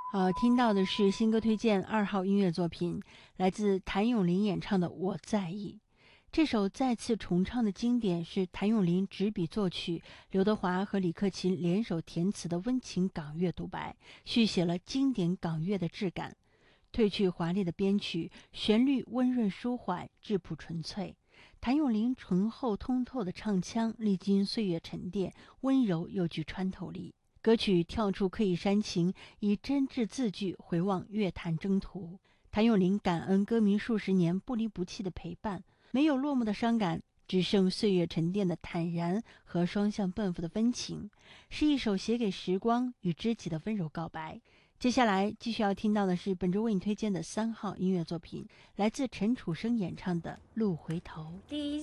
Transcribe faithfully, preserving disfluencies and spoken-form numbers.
呃，听到的是新歌推荐二号音乐作品，来自谭咏麟演唱的《我在意》。这首再次重唱的经典是谭咏麟执笔作曲，刘德华和李克勤联手填词的温情港乐独白，续写了经典港乐的质感。褪去华丽的编曲，旋律温润舒缓，质朴纯粹。谭咏麟醇厚通透的唱腔，历经岁月沉淀，温柔又具穿透力。歌曲跳出刻意煽情，以真挚字句回望乐坛征途。谭咏麟感恩歌迷数十年不离不弃的陪伴，没有落寞的伤感，只剩岁月沉淀的坦然和双向奔赴的温情，是一首写给时光与知己的温柔告白。接下来继续要听到的是本周为你推荐的三号音乐作品，来自陈楚生演唱的《路回头》。 第一